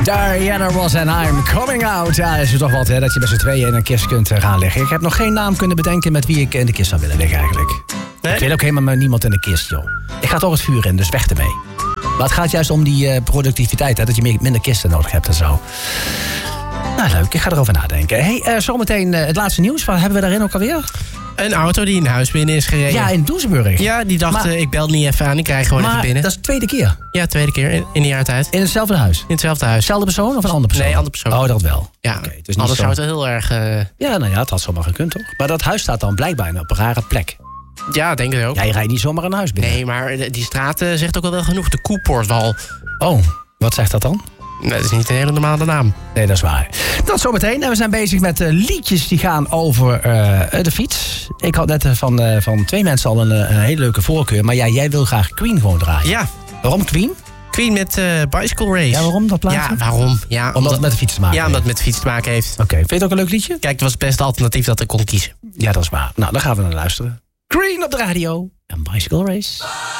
Diana Ross en I'm Coming Out. Ja, is er toch wat, hè, dat je met z'n tweeën in een kist kunt gaan liggen. Ik heb nog geen naam kunnen bedenken met wie ik in de kist zou willen liggen eigenlijk. Nee? Ik wil ook helemaal met niemand in de kist, joh. Ik ga toch het vuur in, dus weg ermee. Maar het gaat juist om die productiviteit, hè, dat je minder kisten nodig hebt en zo. Nou, leuk. Ik ga erover nadenken. Hey, zometeen het laatste nieuws. Wat hebben we daarin ook alweer? Een auto die in huis binnen is gereden. Ja, in Doesburg. Ja, die dacht, ik bel niet even aan, ik krijg gewoon even binnen. Dat is de tweede keer? Ja, tweede keer in een jaar tijd. In hetzelfde huis? In hetzelfde huis. Hetzelfde persoon of een andere persoon? Nee, andere persoon. Oh, dat wel. Ja, okay, dus anders zou het wel heel erg... Ja, nou ja, het had zomaar gekund, toch? Maar dat huis staat dan blijkbaar op een rare plek. Ja, denk ik ook. Ja, je rijdt niet zomaar een huis binnen. Nee, maar die straat zegt ook wel genoeg. De Koepoortwal. Oh, wat zegt dat dan? Nee, dat is niet een hele normale naam. Nee, dat is waar. Dat zometeen. En we zijn bezig met liedjes die gaan over de fiets. Ik had net van twee mensen al een hele leuke voorkeur. Maar jij wil graag Queen gewoon draaien. Ja. Waarom Queen? Queen met Bicycle Race. Ja, waarom dat plaatje? Ja, waarom? Ja, omdat het met de fiets te maken heeft. Ja, omdat het met de fiets te maken heeft. Oké, vind je het ook een leuk liedje? Kijk, het was het beste alternatief dat ik kon kiezen. Ja, dat is waar. Nou, dan gaan we naar luisteren. Queen op de radio en Bicycle Race.